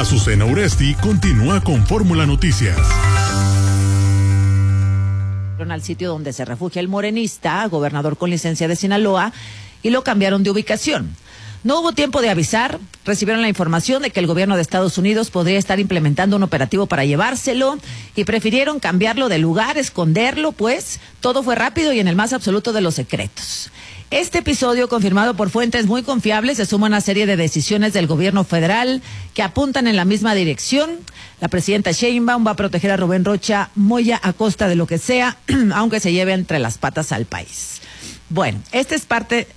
Azucena Uresti continúa con Fórmula Noticias. Al sitio donde se refugia el morenista, gobernador con licencia de Sinaloa, y lo cambiaron de ubicación. No hubo tiempo de avisar, recibieron la información de que el gobierno de Estados Unidos podría estar implementando un operativo para llevárselo y prefirieron cambiarlo de lugar, esconderlo, pues todo fue rápido y en el más absoluto de los secretos. Este episodio, confirmado por fuentes muy confiables, se suma a una serie de decisiones del gobierno federal que apuntan en la misma dirección. La presidenta Sheinbaum va a proteger a Rubén Rocha Moya a costa de lo que sea, aunque se lleve entre las patas al país. Bueno, esto es parte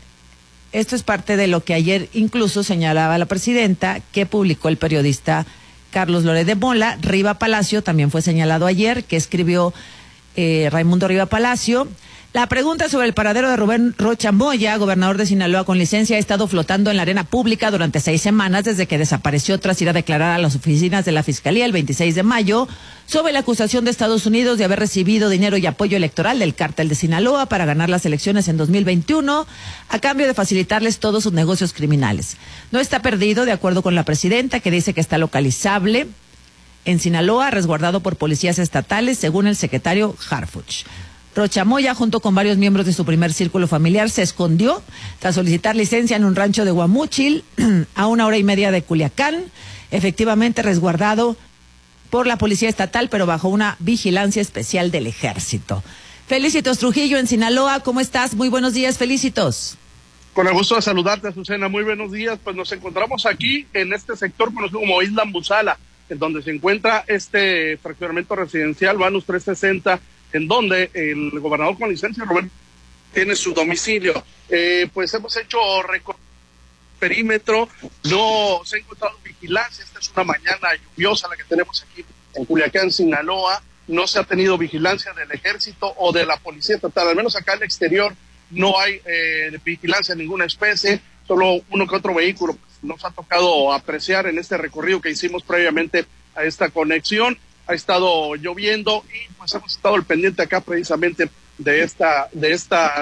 de lo que ayer incluso señalaba la presidenta, que publicó el periodista Carlos Loret de Mola. Riva Palacio también fue señalado ayer, que escribió Raimundo Riva Palacio. La pregunta sobre el paradero de Rubén Rocha Moya, gobernador de Sinaloa con licencia, ha estado flotando en la arena pública durante 6 semanas desde que desapareció tras ir a declarar a las oficinas de la Fiscalía el 26 de mayo sobre la acusación de Estados Unidos de haber recibido dinero y apoyo electoral del cártel de Sinaloa para ganar las elecciones en 2021 a cambio de facilitarles todos sus negocios criminales. No está perdido, de acuerdo con la presidenta, que dice que está localizable en Sinaloa, resguardado por policías estatales, según el secretario Harfuch. Rocha Moya, junto con varios miembros de su primer círculo familiar, se escondió tras solicitar licencia en un rancho de Guamúchil, a 1 hora y media de Culiacán, efectivamente resguardado por la policía estatal, pero bajo una vigilancia especial del ejército. Felicitos Trujillo en Sinaloa, ¿cómo estás? Muy buenos días, Felicitos. Con el gusto de saludarte, Azucena, muy buenos días. Pues nos encontramos aquí en este sector conocido como Isla Ambuzala, en donde se encuentra este fraccionamiento residencial Vanus 360, en donde el gobernador con licencia, Rubén, tiene su domicilio. Pues hemos hecho perímetro, no se ha encontrado vigilancia. Esta es una mañana lluviosa la que tenemos aquí en Culiacán, Sinaloa. No se ha tenido vigilancia del ejército o de la policía estatal, al menos acá al exterior no hay vigilancia de ninguna especie, solo uno que otro vehículo. Nos ha tocado apreciar en este recorrido que hicimos previamente a esta conexión. Ha estado lloviendo y pues hemos estado al pendiente acá precisamente de esta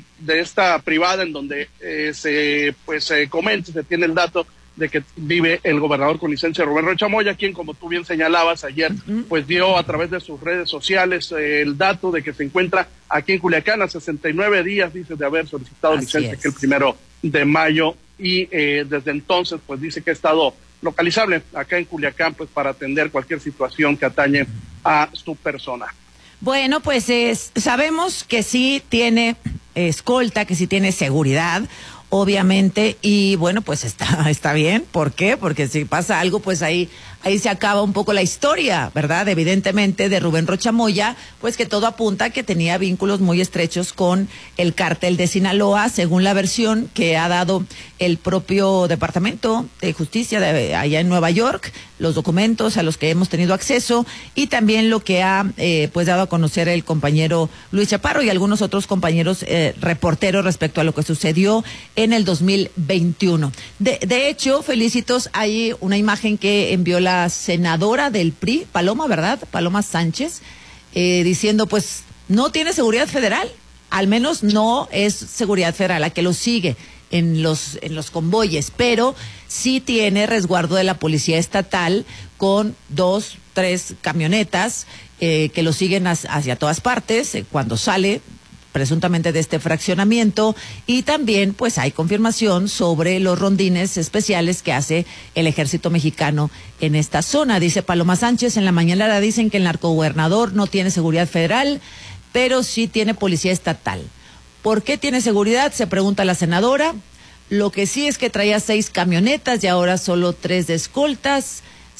privada en donde se comenta, se tiene el dato de que vive el gobernador con licencia Rubén Rocha Moya, quien, como tú bien señalabas ayer, pues dio a través de sus redes sociales el dato de que se encuentra aquí en Culiacán a 69 días, dice, de haber solicitado licencia, que el 1 de mayo, y desde entonces pues dice que ha estado localizable acá en Culiacán, pues para atender cualquier situación que atañe a su persona. Bueno, pues sabemos que sí tiene escolta, que sí tiene seguridad, obviamente, y bueno, pues está bien. ¿Por qué? Porque si pasa algo, pues ahí se acaba un poco la historia, ¿verdad? Evidentemente, de Rubén Rocha Moya, pues que todo apunta a que tenía vínculos muy estrechos con el cártel de Sinaloa, según la versión que ha dado el propio Departamento de Justicia de allá en Nueva York, los documentos a los que hemos tenido acceso, y también lo que ha pues dado a conocer el compañero Luis Chaparro y algunos otros compañeros reporteros respecto a lo que sucedió en el 2021. De hecho, Felicitos, hay una imagen que envió la senadora del PRI, Paloma, ¿verdad? Paloma Sánchez, diciendo pues no tiene seguridad federal, al menos no es seguridad federal la que lo sigue en los convoyes, pero sí tiene resguardo de la policía estatal con 2, 3 camionetas que lo siguen hacia todas partes cuando sale presuntamente de este fraccionamiento, y también pues hay confirmación sobre los rondines especiales que hace el ejército mexicano en esta zona. Dice Paloma Sánchez, en la mañanera dicen que el narcogobernador no tiene seguridad federal, pero sí tiene policía estatal. ¿Por qué tiene seguridad?, se pregunta la senadora. Lo que sí es que traía 6 camionetas y ahora solo 3 de escoltas,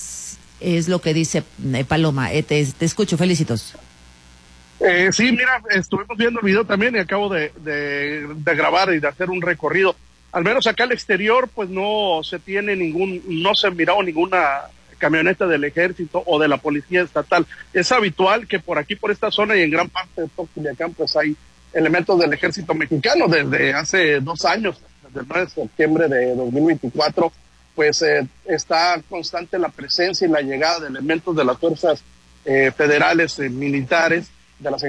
es lo que dice Paloma. Te escucho, Felicitos. Sí, mira, estuvimos viendo el video también y acabo de grabar y de hacer un recorrido. Al menos acá al exterior, pues no se miró ninguna camioneta del ejército o de la policía estatal. Es habitual que por aquí, por esta zona y en gran parte de todo Culiacán, pues hay elementos del ejército mexicano desde hace 2 años, desde el 9 de septiembre de 2024, pues está constante la presencia y la llegada de elementos de las fuerzas federales militares, de las